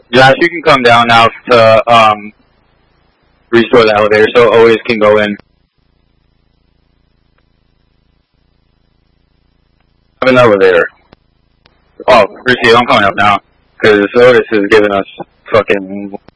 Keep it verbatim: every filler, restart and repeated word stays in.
Josh, you can come down now to um, restore the elevator, so always can go in. I have an elevator. Oh, Richie, I'm coming up now, because Otis is giving us fucking